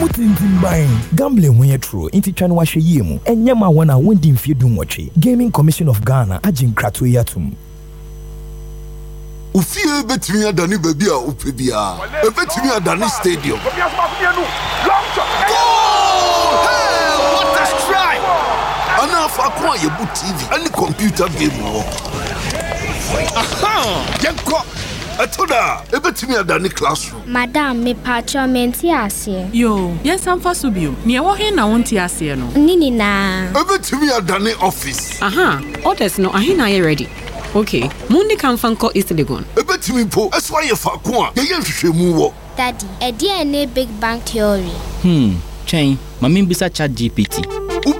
Gambling when you're true, inti chan wa sheyemu. Enyama wana wendi mfiedu mwachi. Gaming Commission of Ghana ajin kratu yatum. Ufie betimi adani baby a upebia. Betimi adani stadium. Hey, what a strike! Ana fa kwa yebu TV any computer game wo. Aha! Yenko Atoda, ebetimi adani classroom. Madam, me pacho menti ase. Yo, yes am fa subio. Ni ewo he na wonti ase no. Nini na. Ebetimi adani office. Aha, orders no ahina ye ready. Okay, mundi kan fanko East Legon. Ebetimi po, eswa ye fa ko a, ye hwehwemu wo. Daddy, e dia ne big bang theory. Chain, mami bisa chat GPT.